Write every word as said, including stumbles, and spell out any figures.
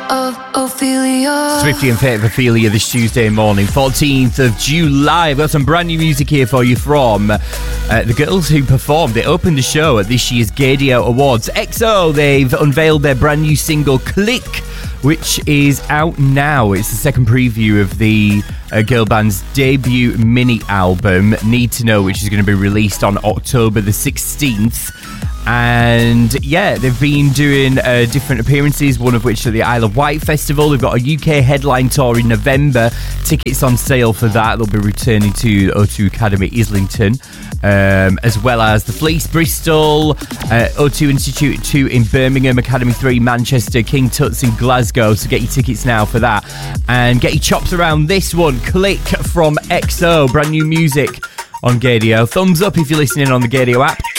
of Ophelia. Swifty and Fate of Ophelia this Tuesday morning, fourteenth of July. We've got some brand new music here for you from uh, the girls who performed. They opened the show at this year's Gaydio Awards. X O, they've unveiled their brand new single, Click, which is out now. It's the second preview of the uh, girl band's debut mini album, Need to Know, which is going to be released on October the sixteenth. And yeah, they've been doing uh, different appearances, one of which at the Isle of Wight Festival. They've got a U K headline tour in November. Tickets on sale for that. They'll be returning to O two Academy Islington, um, as well as the Fleece Bristol, uh, O two Institute two in Birmingham, Academy three Manchester, King Tut's in Glasgow. So get your tickets now for that. And get your chops around this one. Click from X O. Brand new music on Gaydio. Thumbs up if you're listening on the Gaydio app.